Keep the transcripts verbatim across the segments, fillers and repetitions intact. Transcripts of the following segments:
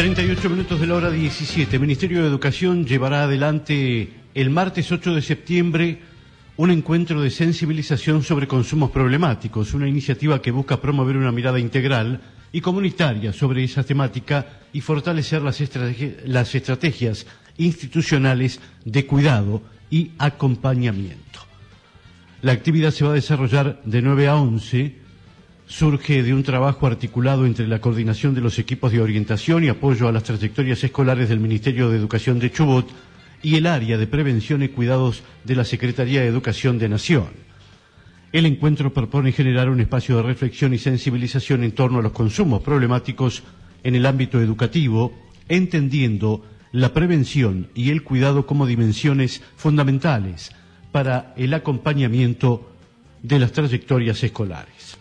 treinta y ocho minutos de la hora diecisiete. El Ministerio de Educación llevará adelante el martes ocho de septiembre un encuentro de sensibilización sobre consumos problemáticos, una iniciativa que busca promover una mirada integral y comunitaria sobre esa temática y fortalecer las, estrategi- las estrategias institucionales de cuidado y acompañamiento. La actividad se va a desarrollar de nueve a once. Surge de un trabajo articulado entre la coordinación de los equipos de orientación y apoyo a las trayectorias escolares del Ministerio de Educación de Chubut y el área de prevención y cuidados de la Secretaría de Educación de Nación. El encuentro propone generar un espacio de reflexión y sensibilización en torno a los consumos problemáticos en el ámbito educativo, entendiendo la prevención y el cuidado como dimensiones fundamentales para el acompañamiento de las trayectorias escolares.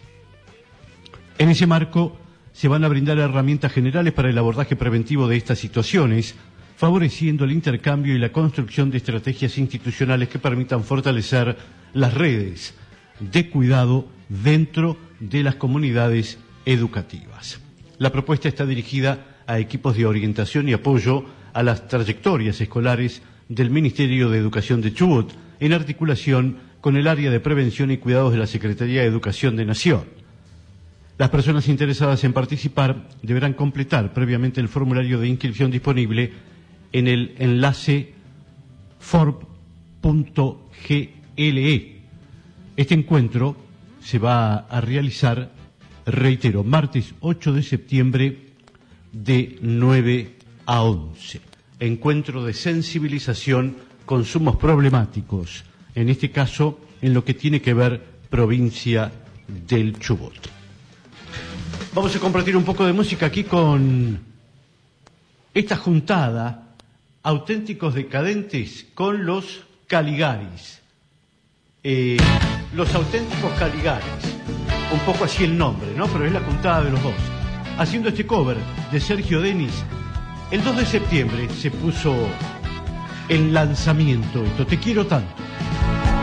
En ese marco se van a brindar herramientas generales para el abordaje preventivo de estas situaciones, favoreciendo el intercambio y la construcción de estrategias institucionales que permitan fortalecer las redes de cuidado dentro de las comunidades educativas. La propuesta está dirigida a equipos de orientación y apoyo a las trayectorias escolares del Ministerio de Educación de Chubut, en articulación con el área de prevención y cuidados de la Secretaría de Educación de Nación. Las personas interesadas en participar deberán completar previamente el formulario de inscripción disponible en el enlace forb punto gle. Este encuentro se va a realizar, reitero, martes ocho de septiembre de nueve a once. Encuentro de sensibilización, consumos problemáticos, en este caso en lo que tiene que ver provincia del Chubut. Vamos a compartir un poco de música aquí con esta juntada, Auténticos Decadentes con los Caligaris. Eh, los Auténticos Caligaris, un poco así el nombre, ¿no? Pero es la juntada de los dos. Haciendo este cover de Sergio Denis, el dos de septiembre se puso en lanzamiento esto, Te quiero tanto.